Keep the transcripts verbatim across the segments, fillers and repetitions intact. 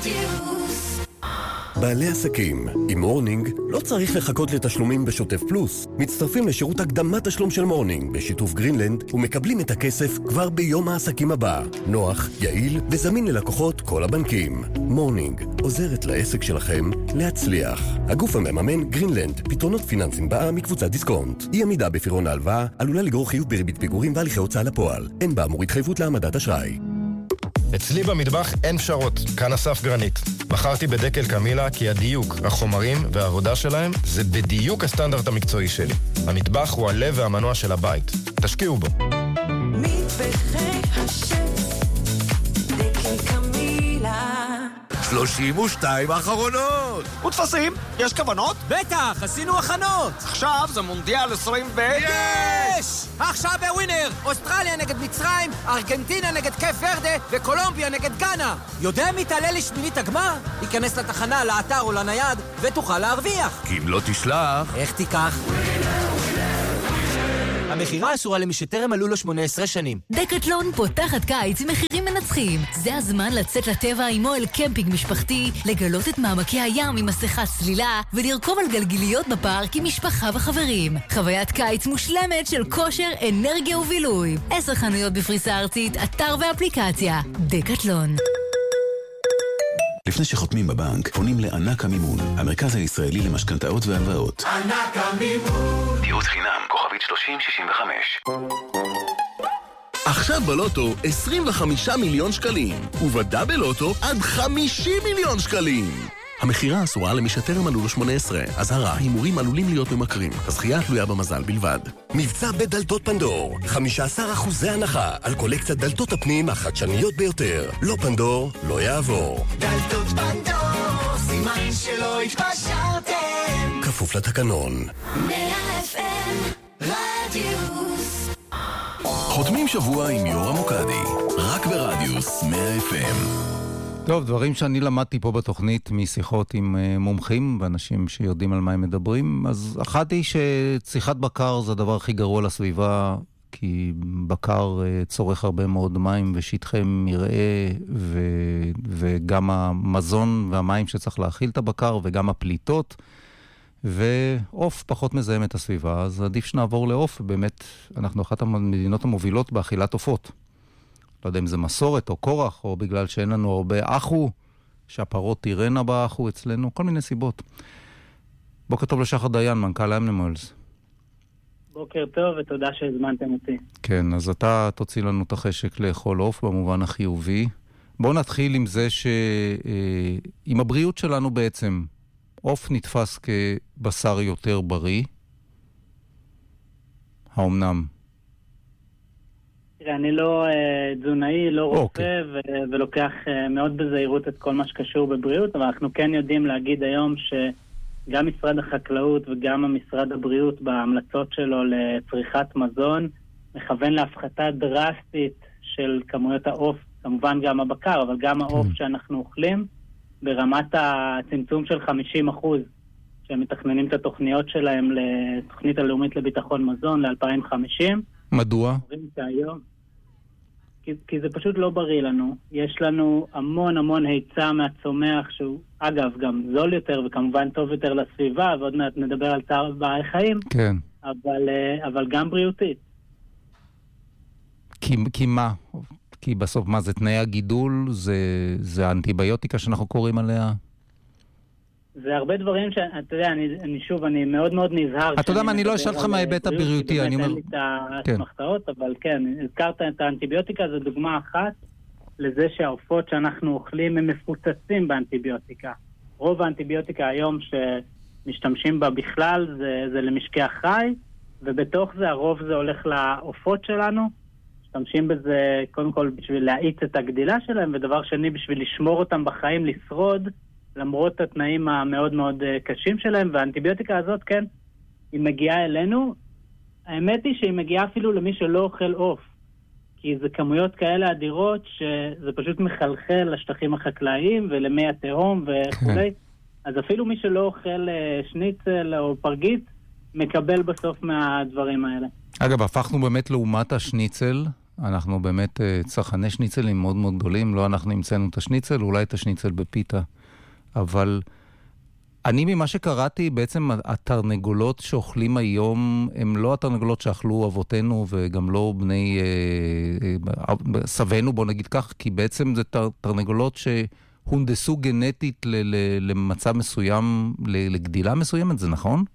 רדיוס. בעלי עסקים, עם מורנינג לא צריך לחכות לתשלומים בשוטף פלוס. מצטרפים לשירות הקדמת תשלום של מורנינג בשיתוף גרינלנד ומקבלים את הכסף כבר ביום העסקים הבא. נוח, יעיל וזמין ללקוחות כל הבנקים. מורנינג עוזרת לעסק שלכם להצליח. הגוף המממן גרינלנד, פתרונות פיננסים בע"מ מקבוצת דיסקונט. אי עמידה בפירעון ההלוואה עלולה לגרור חיוב בריבית פיגורים והליכי הוצאה לפועל. אין באמור התחייבות להעמדת אשראי. אצלי במטבח אין פשרות, כאן אסף גרנית. בחרתי בדקל קמילה כי הדיוק, החומרים והעבודה שלהם זה בדיוק הסטנדרט המקצועי שלי. המטבח הוא הלב והמנוע של הבית. תשקיעו בו. מטבחי השף, דקל קמילה. שלושים ושתיים האחרונות! ותפסים, יש כוונות? בטח, עשינו הכנות! עכשיו זה מונדיאל עשרים ו... יש! עכשיו בווינר! אוסטרליה נגד מצרים, ארגנטינה נגד קייפ ורדה וקולומביה נגד גאנה! יודע מי תעלה לשמינית הגמר? ייכנס לתחנה, לאתר או לנייד ותוכל להרוויח! כי אם לא תשלח... איך תיקח? המחירה אסורה למי שטרם מלאו לו שמונה עשרה שנים. דקטלון פותחת קיץ עם מחירים מנצחים. זה הזמן לצאת לטבע עמו אל קמפינג משפחתי, לגלות את מעמקי הים עם מסכת צלילה, ולרכוב על גלגיליות בפארק עם משפחה וחברים. חוויית קיץ מושלמת של כושר, אנרגיה ובילוי. עשר חנויות בפריסה ארצית, אתר ואפליקציה. דקטלון. לפני שחותמים בבנק, פונים לענק המימון, המרכז הישראלי למשכנתאות והלוואות. ענק המימון. ייעוץ חינם, כוכבית שלושים שישים וחמש. עכשיו בלוטו עשרים וחמישה מיליון שקלים, ובדאבל לוטו עד חמישים מיליון שקלים. המחירה אסורה למי שטרם מלאו לו שמונה עשרה. אזהרה, הימורים עלולים להיות ממכרים. הזכייה תלויה במזל בלבד. מבצע בדלתות פנדור, חמישה עשר אחוזי הנחה על קולקציית דלתות הפנים החדשניות ביותר. לא פנדור, לא יעבור. דלתות פנדור, סימן שלא התפשרתם. כפוף לתקנון. מאה אף אם רדיוס. חותמים שבוע עם יורם מוקדי, רק ברדיוס מאה אף אם. טוב, דברים שאני למדתי פה בתוכנית משיחות עם מומחים ואנשים שיודעים על מה הם מדברים. אז אחת היא שצריכת בקר זה הדבר הכי גרוע לסביבה, כי בקר צורך הרבה מאוד מים ושטחי מרעה, ו... וגם המזון והמים שצריך להאכיל את הבקר, וגם הפליטות, ואוף פחות מזהם את הסביבה. אז עדיף שנעבור לאוף, ובאמת אנחנו אחת המדינות המובילות באכילת עופות. לא יודע אם זה מסורת או קורח, או בגלל שאין לנו הרבה אחו, שהפרות תירנה באחו אצלנו, כל מיני סיבות. בוקר טוב לשחר דיין, מנכ"ל אנימלס. בוקר טוב ותודה שהזמנתם אותי. כן, אז אתה תוציא לנו את החשק לאכול עוף במובן החיובי. בואו נתחיל עם זה ש... עם הבריאות שלנו בעצם, עוף נתפס כבשר יותר בריא. האומנם? תראה, אני לא uh, תזונאי, לא רופא, ו- ולוקח uh, מאוד בזהירות את כל מה שקשור בבריאות, אבל אנחנו כן יודעים להגיד היום שגם משרד החקלאות וגם המשרד הבריאות בהמלצות שלו לצריכת מזון, מכוון להפחתה דרסטית של כמויות העוף, כמובן גם הבקר, אבל גם העוף שאנחנו אוכלים, ברמת הצמצום של חמישים אחוז, שהם מתכננים את התוכניות שלהם לתוכנית הלאומית לביטחון מזון ל-אלפיים וחמישים. מדוע? כי, כי זה פשוט לא בריא לנו. יש לנו המון המון היצע מהצומח, שהוא אגב גם זול יותר וכמובן טוב יותר לסביבה, ועוד מעט נדבר על צער בעלי חיים, כן. אבל, אבל גם בריאותית. כי, כי מה? כי בסוף מה זה תנאי הגידול? זה, זה האנטיביוטיקה שאנחנו קוראים עליה? זה הרבה דברים שאתה יודע, אני, אני שוב, אני מאוד מאוד נזהר. אתה יודע מה, אני לא אשאל לך מההיבט הבריאותי, אני אומר... אין לי את האסמכתאות, אבל כן, הזכרת את האנטיביוטיקה, זו דוגמה אחת לזה שהעופות שאנחנו אוכלים הם מפוצצים באנטיביוטיקה. רוב האנטיביוטיקה היום שמשתמשים בה בכלל זה, זה למשקי החי, ובתוך זה הרוב זה הולך לעופות שלנו, משתמשים בזה קודם כל בשביל להאיץ את הגדילה שלהם, ודבר שני בשביל לשמור אותם בחיים, לשרוד, למרות התנאים המאוד מאוד קשים שלהם, והאנטיביוטיקה הזאת, כן, היא מגיעה אלינו. האמת היא שהיא מגיעה אפילו למי שלא אוכל עוף, כי זה כמויות כאלה אדירות שזה פשוט מחלחל לשטחים החקלאיים ולמי התהום וכו'. אז אפילו מי שלא אוכל שניצל או פרגית, מקבל בסוף מהדברים האלה. אגב, הפכנו באמת לעומת השניצל, אנחנו באמת צרכני שניצלים מאוד מאוד גדולים, לא אנחנו נמצאנו את השניצל, אולי את השניצל בפיתה. אבל אני ממה שקראתי, בעצם התרנגולות שאוכלים היום, הם לא התרנגולות שאכלו אבותינו, וגם לא בני אה, אה, סבנו, בוא נגיד כך, כי בעצם זה תר, תרנגולות שהונדסו גנטית ל, ל, למצב מסוים, ל, לגדילה מסוימת, זה נכון?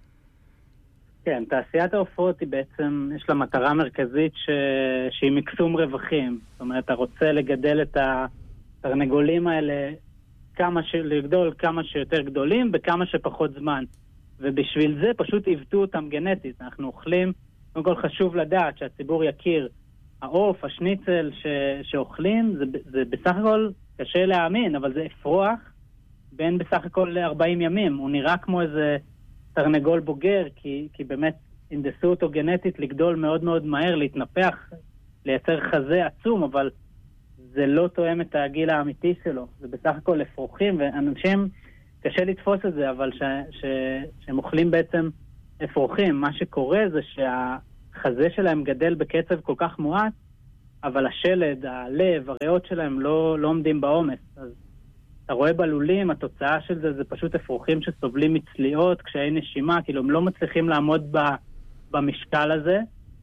כן, תעשיית העופות היא בעצם, יש לה מטרה מרכזית ש... שהיא מקסום רווחים. זאת אומרת, אתה רוצה לגדל את התרנגולים האלה, כמה ש... לגדול כמה שיותר גדולים בכמה שפחות זמן. ובשביל זה פשוט עיוותו אותם גנטית. אנחנו אוכלים, קודם כל חשוב לדעת שהציבור יכיר, העוף, השניצל ש... שאוכלים, זה, זה בסך הכל קשה להאמין, אבל זה אפרוח בין בסך הכל ארבעים ימים. הוא נראה כמו איזה תרנגול בוגר, כי, כי באמת הנדסו אותו גנטית לגדול מאוד מאוד מהר, להתנפח, לייצר חזה עצום, אבל זה לא תואם את הגיל האמיתי שלו. זה בסך הכל אפרוחים, ואנשים, קשה לתפוס את זה, אבל ש, ש, שהם אוכלים בעצם אפרוחים. מה שקורה זה שהחזה שלהם גדל בקצב כל כך מועט, אבל השלד, הלב, הריאות שלהם לא, לא עומדים בעומס. אז אתה רואה בלולים, התוצאה של זה זה פשוט אפרוחים שסובלים מצליעות, קשיי נשימה, כאילו הם לא מצליחים לעמוד ב, במשקל הזה,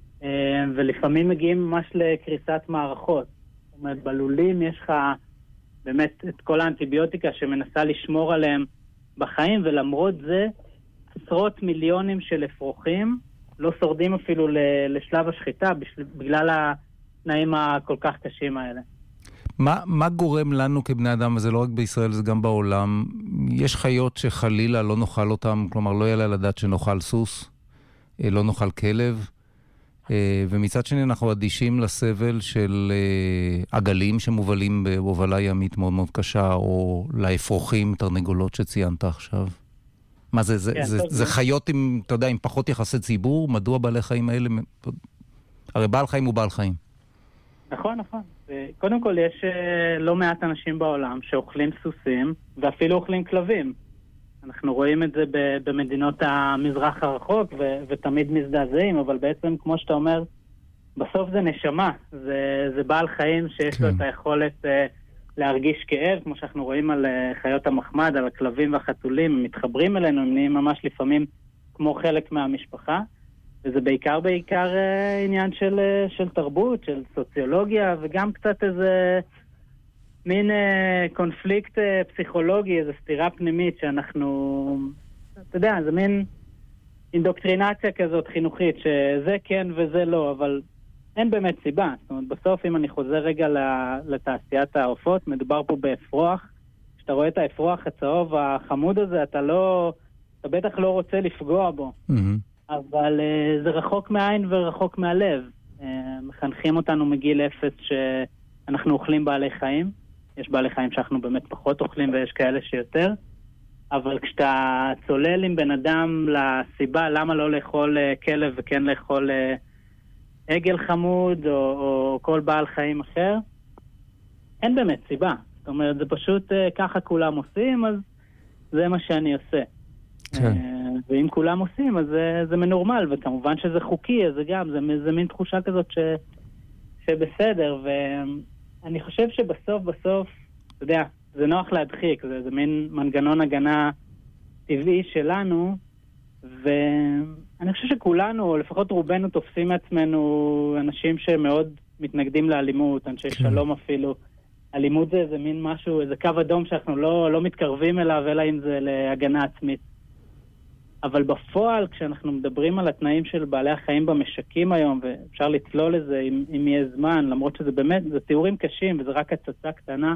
ולפעמים מגיעים ממש לקריסת מערכות. זאת אומרת, בלולים יש לך באמת את כל האנטיביוטיקה שמנסה לשמור עליהם בחיים, ולמרות זה עשרות מיליונים של אפרוחים לא שורדים אפילו לשלב השחיטה, בגלל התנאים הכל כך קשים האלה. מה, מה גורם לנו כבני אדם, וזה לא רק בישראל, זה גם בעולם, יש חיות שחלילה לא נאכל אותם, כלומר לא יעלה לדעת שנאכל סוס, לא נאכל כלב, ומצד שני אנחנו אדישים לסבל של עגלים שמובלים בהובלה ימית מאוד מאוד קשה, או לאפרוחים, תרנגולות שציינת עכשיו. מה זה, זה, כן, זה, זה, זה חיות עם, אתה יודע, עם פחות יחסי ציבור? מדוע בעלי חיים האלה, הרי בעל חיים הוא בעל חיים. נכון, נכון. קודם כל יש לא מעט אנשים בעולם שאוכלים סוסים ואפילו אוכלים כלבים. אנחנו רואים את זה במדינות המזרח הרחוק ו- ותמיד מזדעזעים, אבל בעצם כמו שאתה אומר, בסוף זה נשמה. זה, זה בעל חיים שיש כן. לו את היכולת uh, להרגיש כאב, כמו שאנחנו רואים על uh, חיות המחמד, על הכלבים והחתולים, הם מתחברים אלינו, הם נהיים ממש לפעמים כמו חלק מהמשפחה. וזה בעיקר בעיקר uh, עניין של, uh, של תרבות, של סוציולוגיה, וגם קצת איזה מין uh, קונפליקט uh, פסיכולוגי, איזו סתירה פנימית שאנחנו, אתה יודע, זה מין אינדוקטרינציה כזאת חינוכית, שזה כן וזה לא, אבל אין באמת סיבה. זאת אומרת, בסוף אם אני חוזר רגע לתעשיית העופות, מדובר פה באפרוח. כשאתה רואה את האפרוח הצהוב החמוד הזה, אתה לא, אתה בטח לא רוצה לפגוע בו. Mm-hmm. אבל uh, זה רחוק מהעין ורחוק מהלב. Uh, מחנכים אותנו מגיל אפס שאנחנו אוכלים בעלי חיים. יש בעלי חיים שאנחנו באמת פחות אוכלים ויש כאלה שיותר. אבל כשאתה צולל עם בן אדם לסיבה למה לא לאכול uh, כלב וכן לאכול uh, עגל חמוד או, או כל בעל חיים אחר, אין באמת סיבה. זאת אומרת, זה פשוט uh, ככה כולם עושים, אז זה מה שאני עושה. כן. ואם כולם עושים, אז זה, זה מנורמל, וכמובן שזה חוקי, אז זה גם, זה, זה מין תחושה כזאת ש, שבסדר, ואני חושב שבסוף, בסוף, אתה יודע, זה נוח להדחיק, זה, זה מין מנגנון הגנה טבעי שלנו, ואני חושב שכולנו, או לפחות רובנו, תופסים מעצמנו אנשים שמאוד מתנגדים לאלימות, אנשי כן. שלום אפילו. אלימות זה, זה מין משהו, איזה קו אדום שאנחנו לא, לא מתקרבים אליו, אלא אם זה להגנה עצמית. אבל בפועל, כשאנחנו מדברים על התנאים של בעלי החיים במשקים היום, ואפשר לצלול לזה אם, אם יהיה זמן, למרות שזה באמת, זה תיאורים קשים, וזה רק הצצה קטנה,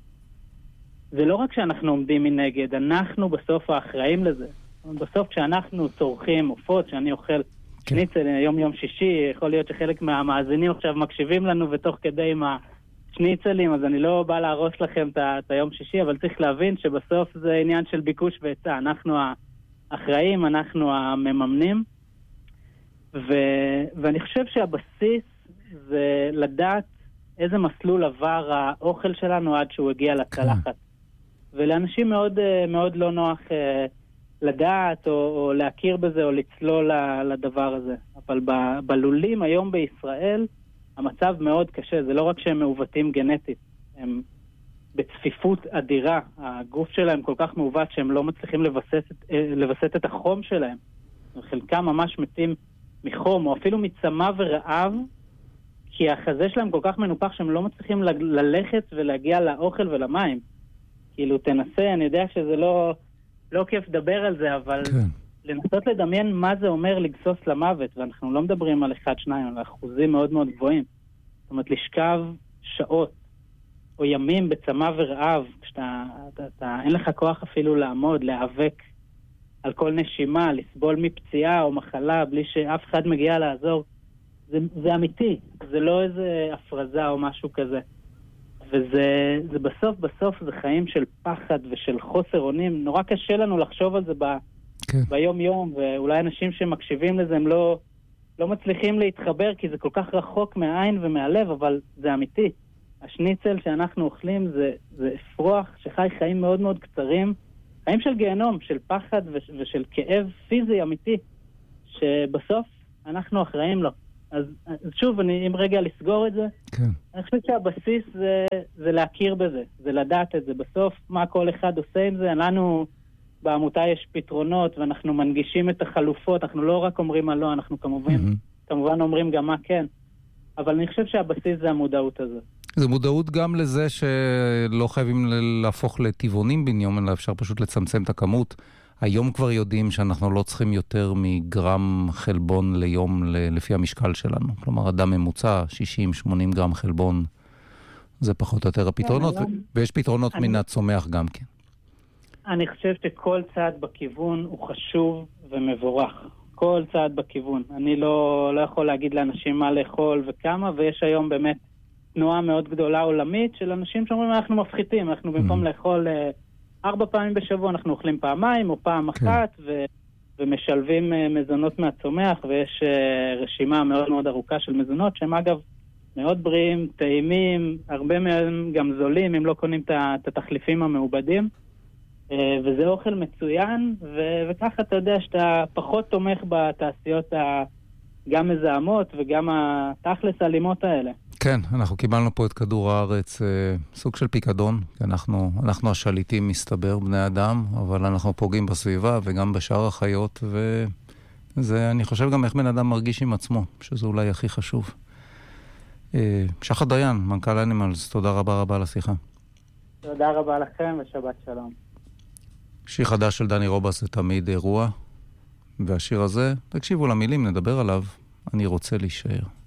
זה לא רק שאנחנו עומדים מנגד, אנחנו בסוף האחראים לזה. בסוף כשאנחנו צורכים עופות, שאני אוכל כן. שניצל יום יום שישי, יכול להיות שחלק מהמאזינים עכשיו מקשיבים לנו, ותוך כדי עם השניצלים, אז אני לא בא להרוס לכם את היום שישי, אבל צריך להבין שבסוף זה עניין של ביקוש והיצע. אנחנו ה... אחראים, אנחנו המממנים, ו... ואני חושב שהבסיס זה לדעת איזה מסלול עבר האוכל שלנו עד שהוא הגיע לצלחת. ולאנשים מאוד, מאוד לא נוח לדעת או, או להכיר בזה או לצלול לדבר הזה. אבל ב... בלולים היום בישראל המצב מאוד קשה, זה לא רק שהם מעוותים גנטית, הם בצפיפות אדירה, הגוף שלהם כל כך מעוות שהם לא מצליחים לבסס, לבסס את החום שלהם. חלקם ממש מתים מחום, או אפילו מצמא ורעב, כי החזה שלהם כל כך מנופח שהם לא מצליחים ל- ללכת ולהגיע לאוכל ולמים. כאילו, תנסה, אני יודע שזה לא, לא כיף לדבר על זה, אבל כן. לנסות לדמיין מה זה אומר לגסוס למוות, ואנחנו לא מדברים על אחד, שניים, על אחוזים מאוד מאוד גבוהים. זאת אומרת, לשכב שעות, או ימים בצמא ורעב, כשאתה, אתה, אתה, אין לך כוח אפילו לעמוד, להיאבק על כל נשימה, לסבול מפציעה או מחלה, בלי שאף אחד מגיע לעזור. זה, זה אמיתי, זה לא איזה הפרזה או משהו כזה. וזה זה בסוף, בסוף זה חיים של פחד ושל חוסר אונים. נורא קשה לנו לחשוב על זה ב, כן. ביום יום, ואולי אנשים שמקשיבים לזה הם לא, לא מצליחים להתחבר, כי זה כל כך רחוק מהעין ומהלב, אבל זה אמיתי. השניצל שאנחנו אוכלים זה, זה אפרוח שחי חיים מאוד מאוד קצרים, חיים של גיהנום, של פחד וש, ושל כאב פיזי אמיתי, שבסוף אנחנו אחראים לו. אז, אז שוב, אני, אם רגע לסגור את זה, כן. אני חושב שהבסיס זה, זה להכיר בזה, זה לדעת את זה. בסוף, מה כל אחד עושה עם זה, לנו בעמותה יש פתרונות, ואנחנו מנגישים את החלופות, אנחנו לא רק אומרים מה לא, אנחנו כמובן, mm-hmm. כמובן אומרים גם מה כן, אבל אני חושב שהבסיס זה המודעות הזאת. זה מודעות גם לזה שלא חייבים להפוך לטבעונים בן יום, אלא אפשר פשוט לצמצם את הכמות. היום כבר יודעים שאנחנו לא צריכים יותר מגרם חלבון ליום לפי המשקל שלנו. כלומר, אדם ממוצע, שישים שמונים גרם חלבון, זה פחות או יותר הפתרונות, ויש פתרונות מן הצומח גם כן. אני חושב שכל צעד בכיוון הוא חשוב ומבורך. כל צעד בכיוון. אני לא, לא יכול להגיד לאנשים מה לאכול וכמה, ויש היום באמת תנועה מאוד גדולה עולמית של אנשים שאומרים, אנחנו מפחיתים, אנחנו במקום לאכול ארבע פעמים בשבוע, אנחנו אוכלים פעמיים או פעם אחת, ו- ומשלבים מזונות מהצומח, ויש רשימה מאוד מאוד ארוכה של מזונות, שהם אגב מאוד בריאים, טעימים, הרבה מהם גם זולים, אם לא קונים את התחליפים המעובדים, וזה אוכל מצוין, ו- וככה אתה יודע שאתה פחות תומך בתעשיות גם מזהמות וגם התכלס האלימות האלה. כן, אנחנו קיבלנו פה את כדור הארץ, סוג של פיקדון, כי אנחנו, אנחנו השליטים מסתבר, בני אדם, אבל אנחנו פוגעים בסביבה וגם בשאר החיות, וזה, אני חושב גם איך בן אדם מרגיש עם עצמו, שזה אולי הכי חשוב. שחר דיין, מנכ"ל אנימלס, תודה רבה רבה על השיחה. תודה רבה לכם ושבת שלום. שיר חדש של דני רובס זה תמיד אירוע, והשיר הזה, תקשיבו למילים, נדבר עליו, אני רוצה להישאר.